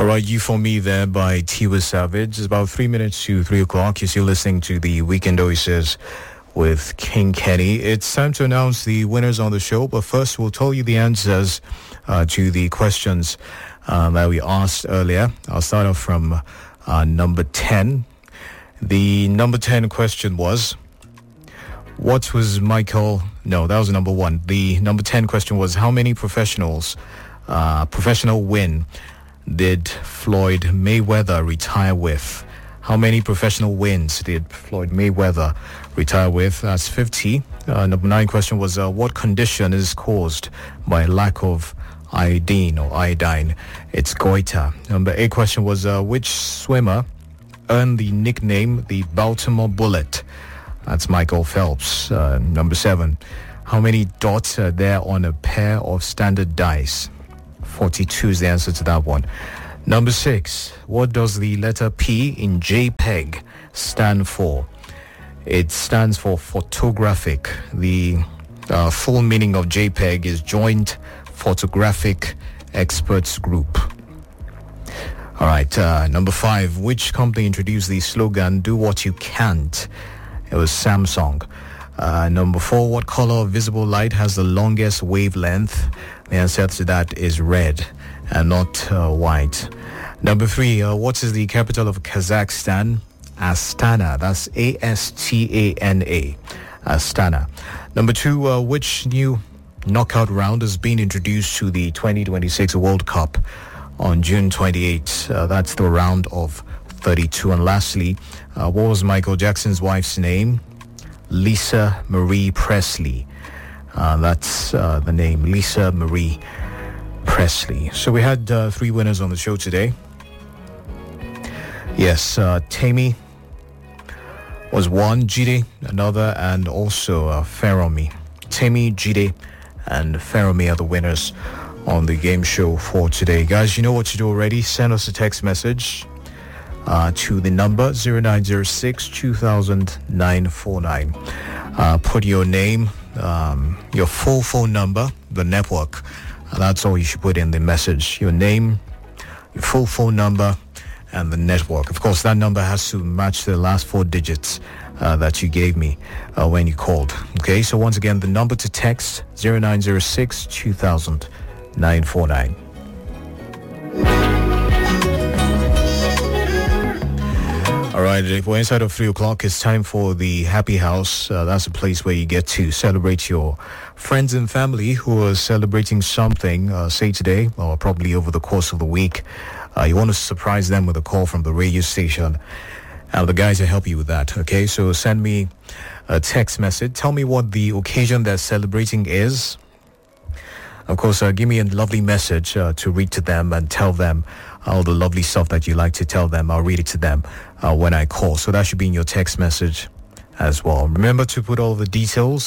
All right, You For Me there by Tiwa Savage. It's about 3 minutes to 3 o'clock. You're still listening to the Weekend Oasis with King Kenny. It's time to announce the winners on the show, but first we'll tell you the answers to the questions that we asked earlier. I'll start off from number 10. The number 10 question was, what was Michael... No, that was number 1. The number 10 question was, how many professional win did Floyd Mayweather retire with? How many professional wins did Floyd Mayweather retire with? That's 50. Number 9 question was, what condition is caused by lack of iodine? It's goiter. Number 8 question was, which swimmer earned the nickname the Baltimore Bullet? That's Michael Phelps. Number 7, how many dots are there on a pair of standard dice? 42 is the answer to that one. Number 6, what does the letter P in JPEG stand for? It stands for photographic. The full meaning of JPEG is Joint Photographic Experts Group. All right, number 5, which company introduced the slogan, do what you can't? It was Samsung. Number 4, what color of visible light has the longest wavelength? The answer to that is red and not white. Number 3, what is the capital of Kazakhstan? Astana. That's Astana. Astana. Number 2, which new knockout round has been introduced to the 2026 World Cup on June 28th? That's the round of 32. And lastly, what was Michael Jackson's wife's name? Lisa Marie Presley. That's the name, Lisa Marie Presley. So we had 3 winners on the show today. Yes, Tammy was one, Jide another, and also Feromi. Tammy, Jide, and Feromi are the winners on the game show for today. Guys, you know what to do already. Send us a text message to the number 0906 2000 949. Put your name, your full phone number, the network. That's all you should put in the message. Your name, your full phone number, and the network. Of course, that number has to match the last 4 digits that you gave me when you called. Okay, so once again, the number to text 0906 2000 949. All right, if we're inside of 3 o'clock, it's time for the Happy House. That's a place where you get to celebrate your friends and family who are celebrating something, say today, or probably over the course of the week. You want to surprise them with a call from the radio station. The guys will help you with that, okay? So send me a text message. Tell me what the occasion they're celebrating is. Of course, give me a lovely message to read to them and tell them all the lovely stuff that you like to tell them. I'll read it to them when I call. So that should be in your text message as well. Remember to put all the details,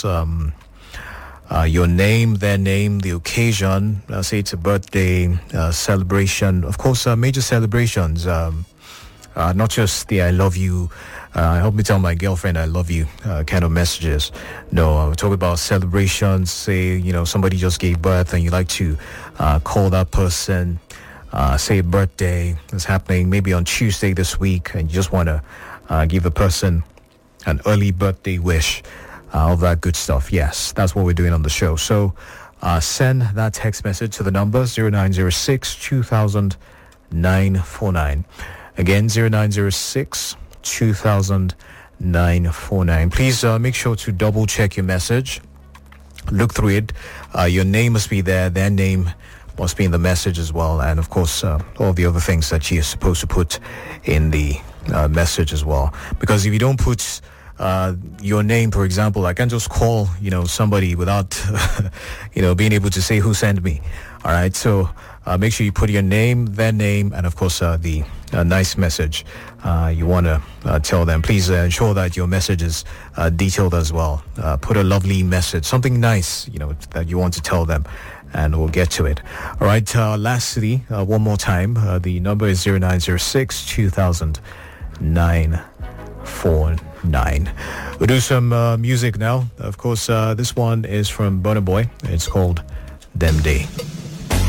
your name, their name, the occasion, say it's a birthday celebration. Of course, major celebrations, not just the I love you, help me tell my girlfriend I love you kind of messages. No, I'm talking about celebrations. Say, somebody just gave birth and you like to call that person, say a birthday is happening maybe on Tuesday this week, and you just want to give the person an early birthday wish, all that good stuff. Yes, that's what we're doing on the show. So send that text message to the number 0906 2000 949. Again, 0906 2000 949. Please make sure to double check your message. Look through it. Your name must be there. Their name must be in the message as well. And of course, all the other things that you're supposed to put in the message as well. Because if you don't put your name, for example, I can't just call, somebody without, being able to say who sent me. All right. So make sure you put your name, their name, and of course, the nice message you want to tell them. Please ensure that your message is detailed as well. Put a lovely message, something nice, that you want to tell them, and we'll get to it. All right. Lastly, one more time, the number is 0906 2000 949. We'll do some music now. Of course, this one is from Burna Boy. It's called Them Day.